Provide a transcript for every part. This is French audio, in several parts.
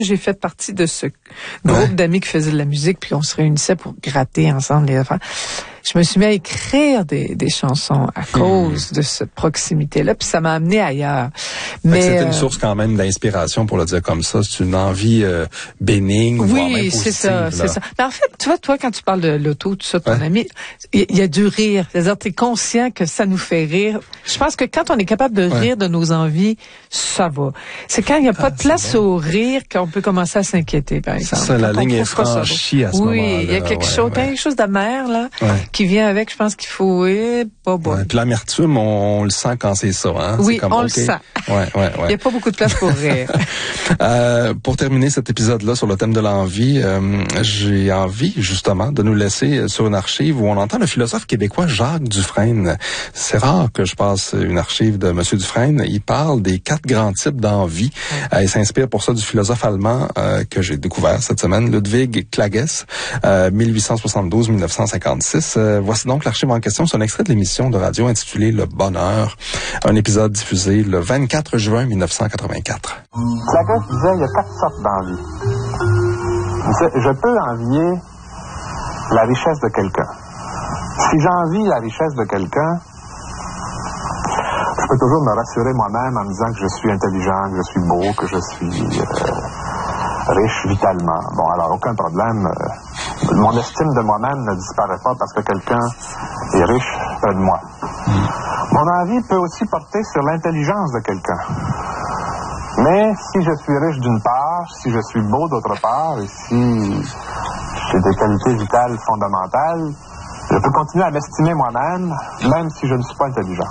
J'ai fait partie de ce groupe d'amis qui faisait de la musique, puis on se réunissait pour gratter ensemble les affaires. Je me suis mis à écrire des chansons à cause de cette proximité-là, puis ça m'a amené ailleurs. Mais c'était une source quand même d'inspiration, pour le dire comme ça. C'est une envie bénigne, voire même positive. Oui, c'est ça. Mais en fait, tu vois, toi, quand tu parles de l'auto, tout ça, ton ami, il y a du rire. C'est-à-dire, t'es conscient que ça nous fait rire. Je pense que quand on est capable de rire de nos envies, ça va. C'est quand il n'y a pas de place au rire qu'on peut commencer à s'inquiéter, par exemple. Ça, la ligne est franchie à ce moment-là. Oui, il y a quelque chose d'amer, là, qui vient avec. Je pense qu'il faut, pas bon. Puis l'amertume, on le sent quand c'est ça, hein. Oui, c'est comme, on le sent. Ouais. Il n'y a pas beaucoup de place pour rire. Pour terminer cet épisode-là sur le thème de l'envie, j'ai envie, justement, de nous laisser sur une archive où on entend le philosophe québécois Jacques Dufresne. C'est rare que je passe une archive de Monsieur Dufresne. Il parle des 4 grands types d'envie. Il s'inspire pour ça du philosophe allemand que j'ai découvert cette semaine, Ludwig Klages, 1872-1956. Voici donc l'archive en question. C'est un extrait de l'émission de radio intitulée Le Bonheur, un épisode diffusé le 24 juin 1984. Klages disait, il y a 4 sortes d'envie. Je peux envier la richesse de quelqu'un. Si j'envie la richesse de quelqu'un, je peux toujours me rassurer moi-même en me disant que je suis intelligent, que je suis beau, que je suis riche vitalement. Bon, alors aucun problème. Mon estime de moi-même ne disparaît pas parce que quelqu'un est riche près de moi. Mon envie peut aussi porter sur l'intelligence de quelqu'un. Mais si je suis riche d'une part, si je suis beau d'autre part, et si j'ai des qualités vitales fondamentales, je peux continuer à m'estimer moi-même, même si je ne suis pas intelligent.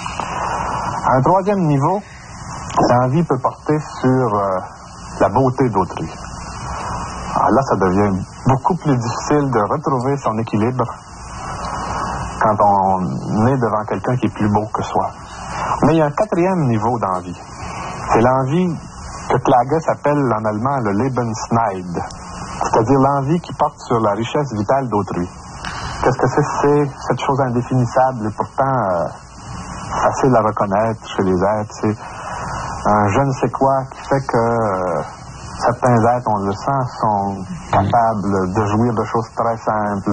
À un 3e niveau, l'envie peut porter sur la beauté d'autrui. Alors là, ça devient beaucoup plus difficile de retrouver son équilibre quand on est devant quelqu'un qui est plus beau que soi. Mais il y a un 4e niveau d'envie. C'est l'envie que Klages appelle en allemand le Lebensneid, c'est-à-dire l'envie qui porte sur la richesse vitale d'autrui. Qu'est-ce que c'est? C'est cette chose indéfinissable et pourtant facile à reconnaître chez les êtres. C'est un je ne sais quoi qui fait que certains êtres, on le sent, sont capables de jouir de choses très simples,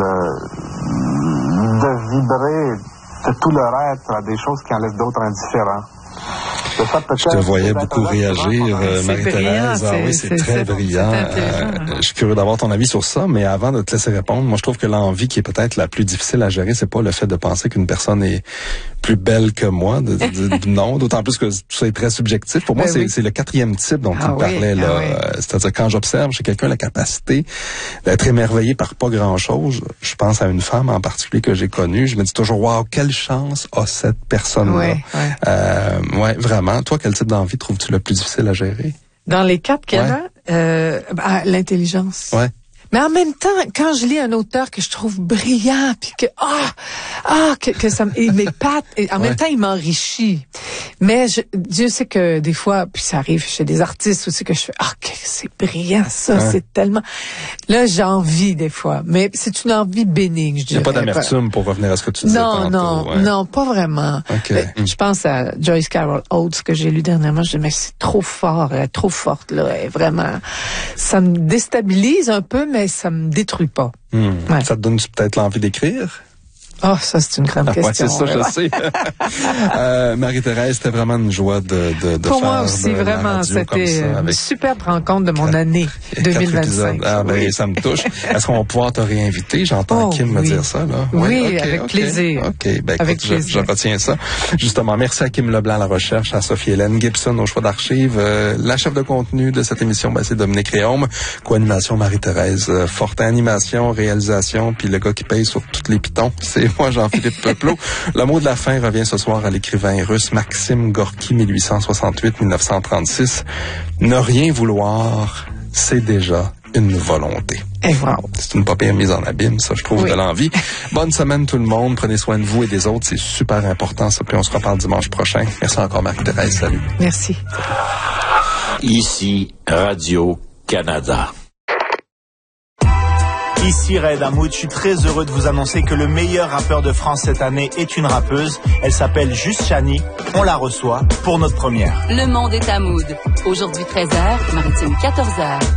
de vibrer de tout leur être à des choses qui en laissent d'autres indifférents. Je te voyais beaucoup réagir, Marie-Thérèse. Ah oui, c'est très brillant. Je suis curieux d'avoir ton avis sur ça, mais avant de te laisser répondre, moi je trouve que l'envie qui est peut-être la plus difficile à gérer, c'est pas le fait de penser qu'une personne est plus belle que moi. Non, d'autant plus que tout ça est très subjectif. Pour moi, c'est le 4e type dont tu me parlais là. C'est-à-dire quand j'observe chez quelqu'un la capacité d'être émerveillé par pas grand-chose, je pense à une femme en particulier que j'ai connue, je me dis toujours waouh, quelle chance a cette personne-là. Ouais, vraiment. Toi, quel type d'envie trouves-tu le plus difficile à gérer? Dans les 4 qu'il y a, l'intelligence. Ouais. Mais en même temps, quand je lis un auteur que je trouve brillant, puis que que ça m'épate, et en même temps il m'enrichit. Mais Dieu sait que des fois, puis ça arrive chez des artistes aussi que je fais que c'est brillant ça, c'est tellement. Là j'ai envie des fois, mais c'est une envie bénigne, je dirais. Il n'y a pas d'amertume pour revenir à ce que tu disais tantôt. Non, pas vraiment. Okay. Je pense à Joyce Carol Oates que j'ai lu dernièrement. Je dis mais c'est trop fort, elle est trop forte là, elle est vraiment. Ça me déstabilise un peu, mais ça me détruit pas. Ça te donne peut-être l'envie d'écrire? Ça, c'est une grande question. Ouais, c'est ça, je sais. Marie-Thérèse, c'était vraiment une joie de pour faire moi aussi, vraiment, c'était une superbe rencontre de mon année 2025. Ça me touche. Est-ce qu'on va pouvoir te réinviter? J'entends Kim me dire ça, là. Oui, avec plaisir. OK, écoute, je retiens ça. Justement, merci à Kim Leblanc à la recherche, à Sophie-Hélène Gibson au choix d'archives. La chef de contenu de cette émission, c'est Dominique Réaume. Co-animation, Marie-Thérèse Fortin. Animation, réalisation, puis le gars qui paye sur tous les pitons, c'est moi, Jean-Philippe Peuplot. Le mot de la fin revient ce soir à l'écrivain russe Maxime Gorky, 1868-1936. Ne rien vouloir, c'est déjà une volonté. C'est une pas pire mise en abîme, ça, je trouve, de l'envie. Bonne semaine tout le monde. Prenez soin de vous et des autres. C'est super important, ça. Puis on se reparle dimanche prochain. Merci encore, Marie-Thérèse. Salut. Merci. Ici, Radio-Canada. Ici Red Hamoud, je suis très heureux de vous annoncer que le meilleur rappeur de France cette année est une rappeuse. Elle s'appelle Juste Chani. On la reçoit pour notre première. Le monde est à Hamoud. Aujourd'hui 13h, Maritime 14h.